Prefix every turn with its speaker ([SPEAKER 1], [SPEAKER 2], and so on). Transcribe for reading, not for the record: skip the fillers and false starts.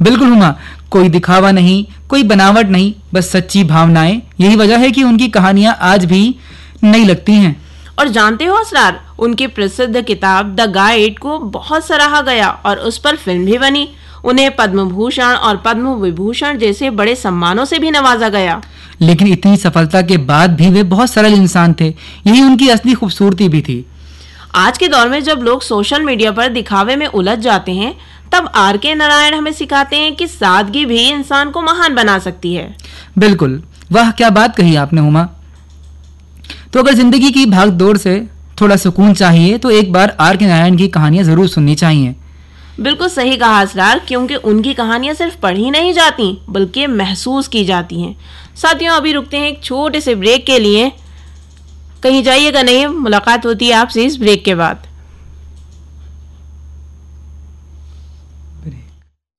[SPEAKER 1] बिल्कुल हुमा, कोई दिखावा नहीं, कोई बनावट नहीं, बस सच्ची भावनाएं। यही वजह है कि उनकी कहानियां आज भी नई लगती हैं।
[SPEAKER 2] और जानते हो असरार, उनकी प्रसिद्ध किताब द गाइड को बहुत सराहा गया और उस पर फिल्म भी बनी। उन्हें पद्म भूषण और पद्म विभूषण जैसे बड़े सम्मानों से भी नवाजा गया।
[SPEAKER 1] लेकिन इतनी सफलता के बाद भी वे बहुत सरल इंसान थे। यही उनकी असली खूबसूरती भी थी।
[SPEAKER 2] आज के दौर में जब लोग सोशल मीडिया पर दिखावे में उलझ जाते हैं, तब आर.के. नारायण हमें सिखाते हैं कि सादगी भी इंसान को महान बना सकती है।
[SPEAKER 1] बिल्कुल, वाह क्या बात कही आपने हुमा। तो अगर जिंदगी की भागदौड़ से थोड़ा सुकून चाहिए तो एक बार आर.के. नारायण की कहानियां जरूर सुननी चाहिए।
[SPEAKER 2] बिल्कुल सही कहा असरार, क्योंकि उनकी कहानियां सिर्फ पढ़ी नहीं जाती बल्कि महसूस की जाती हैं। साथियों, अभी रुकते हैं एक छोटे से ब्रेक के लिए। कहीं जाइएगा नहीं, मुलाकात होती है आपसे इस ब्रेक के बाद।